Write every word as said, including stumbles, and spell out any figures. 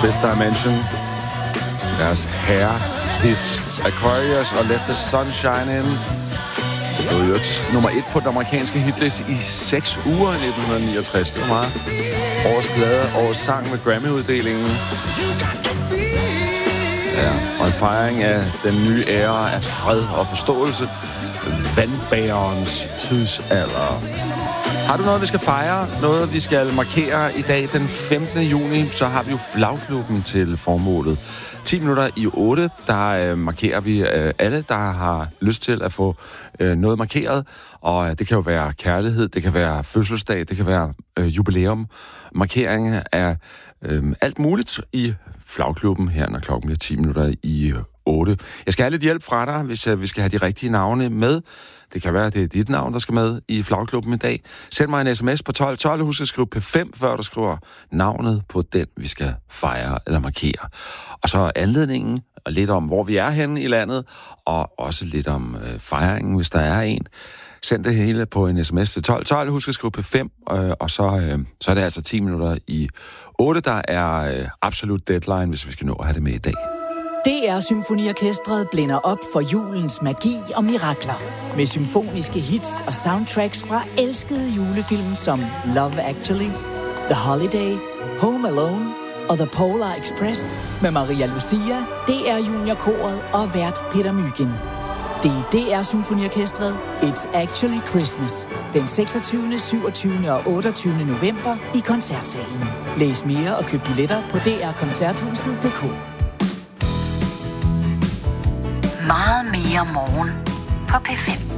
Fifth Dimension. Deres herre hits Aquarius og Let the Sun Shine In. Det var jo nummer et på den amerikanske hitliste i seks uger i nitten niogtres. Det var meget. Årets plade, årets sang med Grammy-uddelingen. Ja, og en fejring af den nye æra af fred og forståelse. Vandbærens tidsalder. Har du noget, vi skal fejre? Noget, vi skal markere i dag den femtende juni? Så har vi jo Flagklubben til formålet. ti minutter i otte, der øh, markerer vi øh, alle, der har lyst til at få øh, noget markeret. Og øh, det kan jo være kærlighed, det kan være fødselsdag, det kan være øh, jubilæum. Markering af øh, alt muligt i Flagklubben her, når klokken bliver ti minutter i otte. Jeg skal have lidt hjælp fra dig, hvis øh, vi skal have de rigtige navne med. Det kan være, at det er dit navn, der skal med i Flagklubben i dag. Send mig en sms på tolv tolv. Husk at skrive P fem, før du skriver navnet på den, vi skal fejre eller markere. Og så anledningen, og lidt om, hvor vi er henne i landet, og også lidt om øh, fejringen, hvis der er en. Send det hele på en sms til tolv tolv. Husk at skrive P fem, øh, og så, øh, så er det altså ti minutter i otte, der er øh, absolut deadline, hvis vi skal nå at have det med i dag. D R Symfoniorkestret blænder op for julens magi og mirakler. Med symfoniske hits og soundtracks fra elskede julefilm som Love Actually, The Holiday, Home Alone og The Polar Express med Maria Lucia, D R Juniorkoret og vært Peter Mygind. Det er D R Symfoniorkestret It's Actually Christmas den seksogtyvende, syvogtyvende og otteogtyvende november i Koncertsalen. Læs mere og køb billetter på d r koncerthuset punktum d k. Meget mere morgen på P fem.